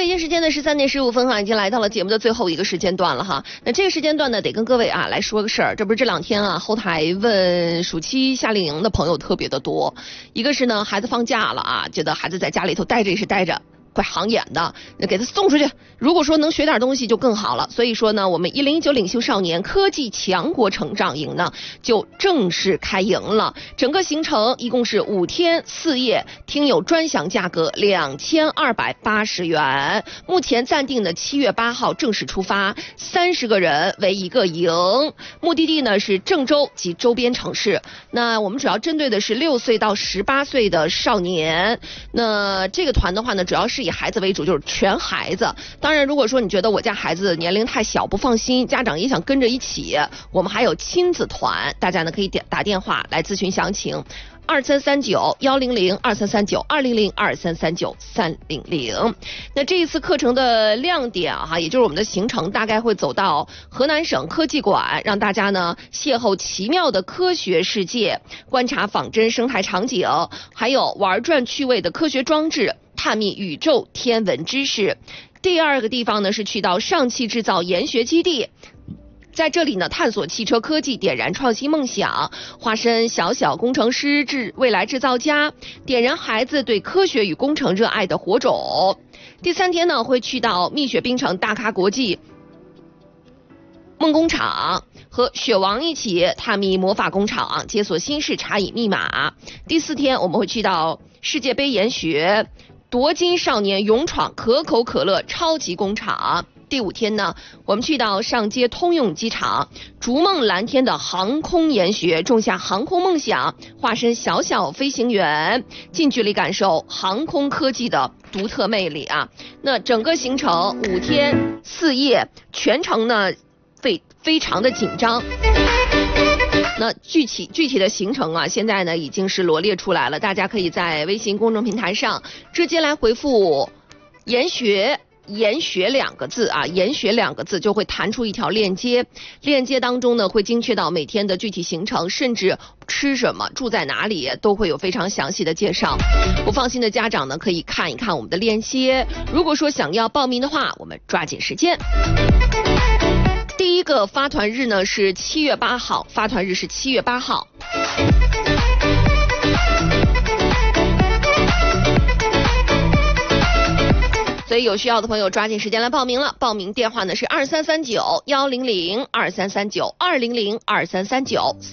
北京时间的13:15哈，已经来到了节目的最后一个时间段了哈。那这个时间段呢，得跟各位啊来说个事儿。这不是这2天啊，后台问暑期夏令营的朋友特别的多。一个是呢，孩子放假了啊，觉得孩子在家里头待着也是待着。怪行眼的，给他送出去。如果说能学点东西就更好了。所以说呢，我们1019领袖少年科技强国成长营呢就正式开营了。整个行程一共是5天4夜，听友专享价格2280元。目前暂定的7月8号正式出发，30个人为一个营，目的地呢是郑州及周边城市。那我们主要针对的是6岁到18岁的少年。那这个团的话呢，主要是以孩子为主，就是全孩子。当然如果说你觉得我家孩子年龄太小不放心，家长也想跟着一起，我们还有亲子团，大家呢可以打电话来咨询详情2339-100-2339-200-2339-300。那这一次课程的亮点哈，也就是我们的行程大概会走到河南省科技馆，让大家呢邂逅奇妙的科学世界，观察仿真生态场景，还有玩转趣味的科学装置，探秘宇宙天文知识。第二个地方呢是去到上汽制造研学基地，在这里呢探索汽车科技，点燃创新梦想，化身小小工程师至未来制造家，点燃孩子对科学与工程热爱的火种。第3天呢会去到蜜雪冰城大咖国际梦工厂，和雪王一起探秘魔法工厂，解锁新式茶饮密码。第4天我们会去到世界杯研学，夺金少年勇闯可口可乐超级工厂。第5天呢，我们去到上街通用机场，逐梦蓝天的航空研学，种下航空梦想，化身小小飞行员，近距离感受航空科技的独特魅力啊。那整个行程5天4夜，全程呢非常的紧张。那具体的行程啊，现在呢已经是罗列出来了，大家可以在微信公众平台上直接来回复研学2个字啊，研学2个字就会弹出一条链接，链接当中呢会精确到每天的具体行程，甚至吃什么住在哪里都会有非常详细的介绍。不放心的家长呢可以看一看我们的链接，如果说想要报名的话，我们抓紧时间。第一个发团日呢是7月8号，发团日是7月8号。所以有需要的朋友抓紧时间来报名了。报名电话呢是2339-100-2339-200-2339。